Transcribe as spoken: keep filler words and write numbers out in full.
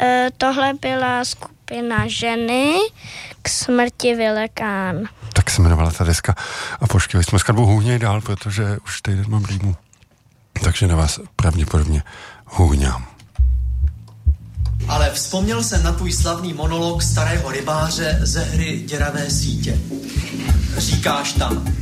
E, tohle byla skupina Ženy k smrti Velikán. Tak se jmenovala ta deska. A počkej, jsme skladbu hůhněj dál, protože už týden mám rýmu. Takže na vás pravděpodobně hůhňám. Ale vzpomněl jsem na tvůj slavný monolog starého rybáře ze hry Děravé sítě. Říkáš tam,